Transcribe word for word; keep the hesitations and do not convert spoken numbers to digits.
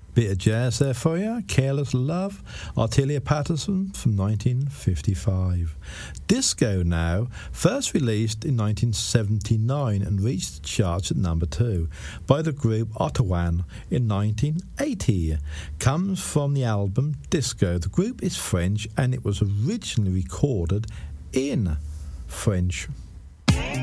Bit of jazz there for you. Careless Love, Artelia Patterson from nineteen fifty-five. Disco Now, first released in nineteen seventy-nine and reached the charts at number two by the group Ottawan in nineteen eighty. Comes from the album Disco. The group is French and it was originally recorded in French.